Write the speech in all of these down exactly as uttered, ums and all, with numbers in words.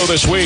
show this week.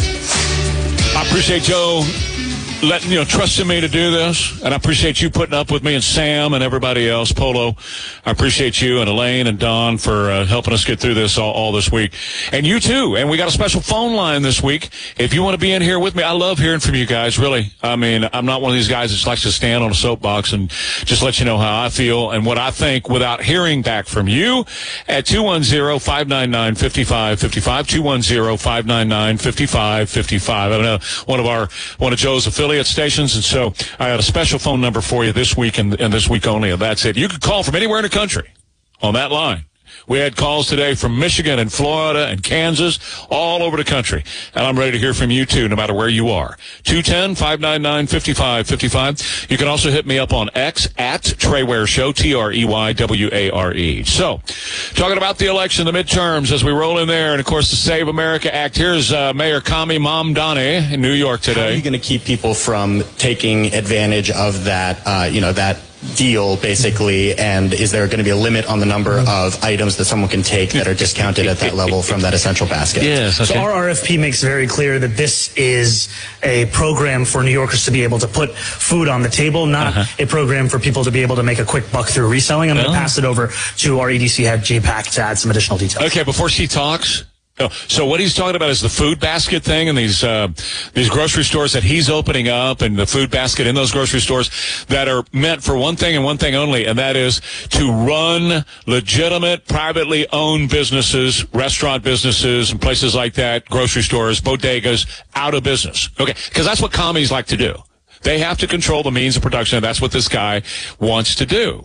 I appreciate Joe letting, you know, trusting me to do this, and I appreciate you putting up with me and Sam and everybody else. Polo, I appreciate you and Elaine and Don for uh, helping us get through this all, all this week, and you too. And we got a special phone line this week. If you want to be in here with me, I love hearing from you guys. Really, I mean, I'm not one of these guys that just likes to stand on a soapbox and just let you know how I feel and what I think without hearing back from you. At two one zero, five nine nine, five five five five, two one zero, five nine nine, five five five five. I know one of our one of Joe's affiliates stations, and so I had a special phone number for you this week and, and this week only, and that's it. You can call from anywhere in the country on that line. We had calls today from Michigan and Florida and Kansas, all over the country. And I'm ready to hear from you, too, no matter where you are. two one zero, five nine nine, five five five five. You can also hit me up on X at Trey Ware Show, T R E Y W A R E. So, talking about the election, the midterms, as we roll in there, and, of course, the Save America Act. Here's uh, Mayor Kami Mamdani in New York today. How are you going to keep people from taking advantage of that, uh, you know, that deal, basically, and is there going to be a limit on the number of items that someone can take that are discounted at that level from that essential basket? Yes. Okay. So our R F P makes very clear that this is a program for New Yorkers to be able to put food on the table, not uh-huh. a program for people to be able to make a quick buck through reselling. I'm going to pass it over to our E D C head, Jay Pack, to add some additional details. Okay, before she talks, Oh, so what he's talking about is the food basket thing and these uh, these grocery stores that he's opening up, and the food basket in those grocery stores that are meant for one thing and one thing only, and that is to run legitimate, privately owned businesses, restaurant businesses, and places like that, grocery stores, bodegas, out of business. Okay, because that's what commies like to do. They have to control the means of production, and that's what this guy wants to do.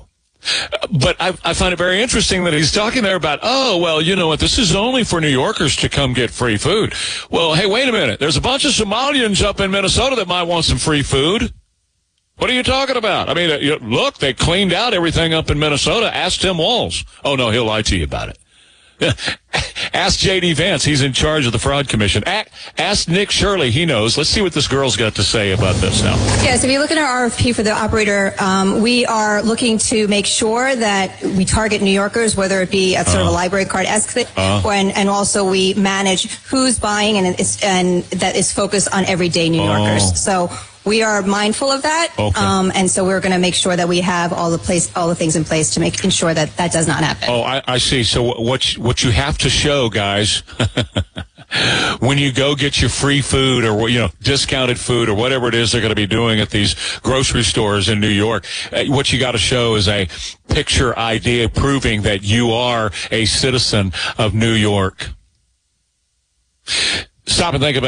But I, I find it very interesting that he's talking there about, oh, well, you know what, this is only for New Yorkers to come get free food. Well, hey, wait a minute. There's a bunch of Somalians up in Minnesota that might want some free food. What are you talking about? I mean, you, look, they cleaned out everything up in Minnesota. Ask Tim Walz. Oh, no, he'll lie to you about it. Ask J D Vance. He's in charge of the Fraud Commission. Ask Nick Shirley. He knows. Let's see what this girl's got to say about this now. Yes, if you look at our R F P for the operator, um, we are looking to make sure that we target New Yorkers, whether it be at sort uh, of a library card-esque thing, uh, and, and also we manage who's buying, and, it's, and that is focused on everyday New Yorkers. Oh. So we are mindful of that, okay. um, and so we're going to make sure that we have all the place, all the things in place to make ensure that that does not happen. Oh, I, I see. So what what you have to show, guys, when you go get your free food or, you know, discounted food or whatever it is they're going to be doing at these grocery stores in New York, what you got to show is a picture I D proving that you are a citizen of New York. Stop and think about